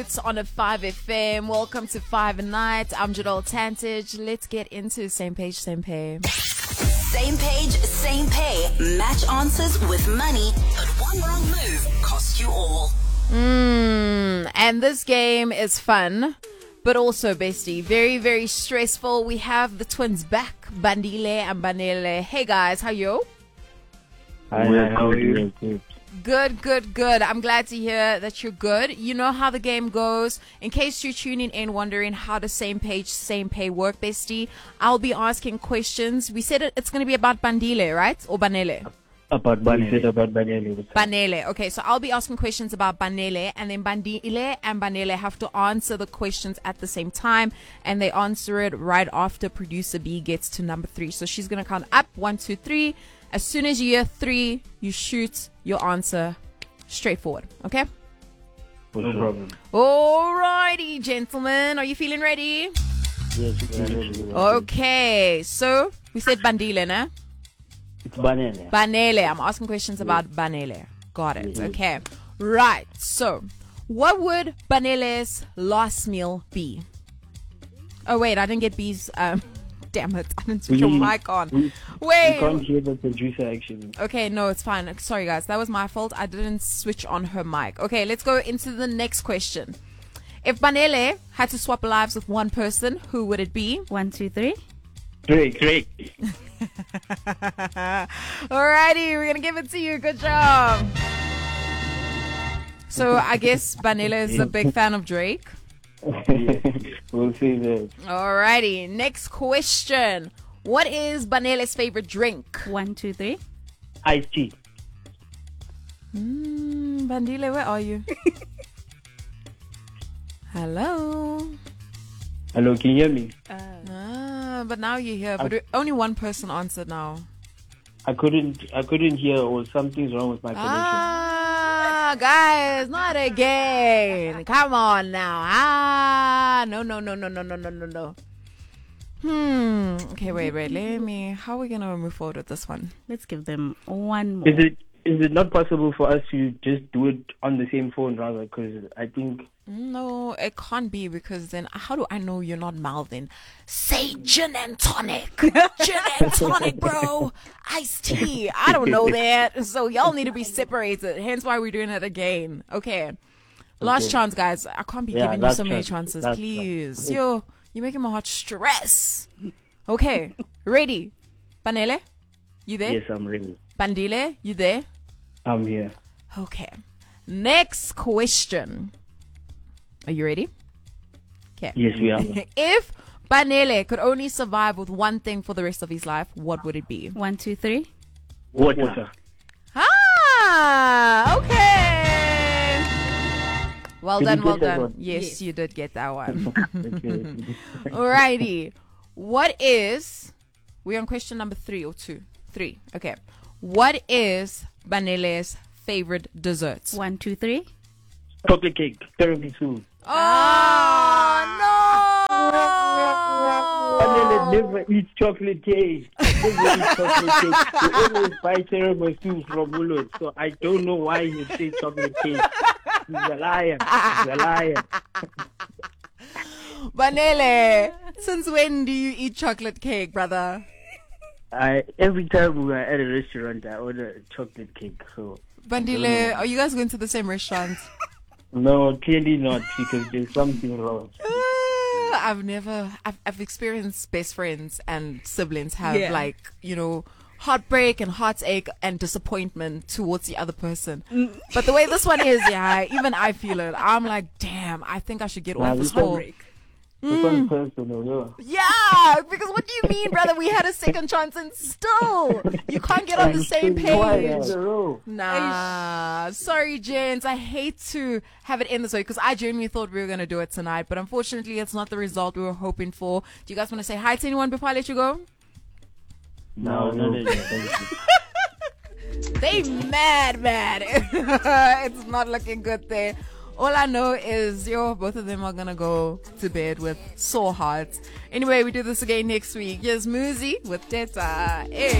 It's on a 5FM. Welcome to 5 Night. I'm Jadol Tantich. Let's get into Same Page, Same Pay. Same page, same pay. Match answers with money, but one wrong move costs you all. And this game is fun, but also, bestie, very, very stressful. We have the twins back, Bandile and Banele. Hey guys, how you? Hi, how are you? Good. I'm glad to hear that you're good. You know how the game goes. In case you're tuning in wondering how the Same Page, Same Pay work, bestie, I'll be asking questions. We said it's going to be about Bandile, right? Or Banele? About Banele. Banele. Okay, so I'll be asking questions about Banele, and then Bandile and Banele have to answer the questions at the same time, and they answer it right after producer B gets to number 3. So she's going to count up 1, 2, 3. As soon as you hear 3, you shoot your answer straightforward. Okay? No problem. Alrighty, gentlemen. Are you feeling ready? Yes, ready. Okay, so we said Bandile, nah? It's Banele. Banele. I'm asking questions about Banele. Got it. Okay. Right. So, what would Banele's last meal be? Oh, wait. I didn't get B's. Damn it. I didn't switch your mic on. Wait. You can't hear the producer, actually. Okay. No, it's fine. Sorry, guys. That was my fault. I didn't switch on her mic. Okay. Let's go into the next question. If Banele had to swap lives with one person, who would it be? 1, 2, 3. Drake. Alrighty, we're gonna give it to you. Good job. So I guess Banele is a big fan of Drake. We'll see that. Alrighty, next question. What is Banele's favorite drink? 1, 2, 3. Iced tea. Bandile, where are you? Hello. Hello, can you hear me? But now you're here. But only one person answered now. I couldn't hear, or something's wrong with my connection. Guys, not again. Come on now. No. Okay, wait. How are we gonna move forward with this one? Let's give them one more. Is it not possible for us to just do it on the same phone rather? Because I think... No, it can't be, because then how do I know you're not mouthing? Say gin and tonic. Gin and tonic, bro. Iced tea. I don't know that. So y'all need to be separated. Hence why we're doing it again. Okay. Last chance, guys. I can't be giving you so many chances. Please. You're making my heart stress. Okay. Ready? Banele? You there? Yes, I'm ready. Bandile? You there? I'm here. Okay. Next question. Are you ready? Okay. Yes, we are. If Banele could only survive with one thing for the rest of his life, what would it be? 1, 2, 3. Water. Okay. Well Did done, you well get that done. one? Yes, you did get that one. Okay. Alrighty. What is... We're on question number 3 or 2? 3. Okay. What is Banele's favorite dessert? 1, 2, 3. Chocolate cake. Tiramisu. Oh, Banele never eats chocolate cake. He always buy tiramisu from Woolworths. So I don't know why he says chocolate cake. He's a liar. Banele, since when do you eat chocolate cake, brother? Every time we are at a restaurant, I order a chocolate cake. So Bandile, are you guys going to the same restaurant? no, clearly not, because there's something wrong. I've experienced best friends and siblings have heartbreak and heartache and disappointment towards the other person. But the way this one is, even I feel it. I'm like, damn, I think I should get off this whole... This one's personal, Yeah, because what do you mean, brother? We had a second chance and still you can't get on the same page. Nah, sorry, gents. I hate to have it end this way because I genuinely thought we were going to do it tonight, but unfortunately it's not the result we were hoping for. Do you guys want to say hi to anyone before I let you go? No. They mad. It's not looking good there. All I know is, both of them are going to go to bed with sore hearts. Anyway, we do this again next week. Here's Muzi with Teta. Hey.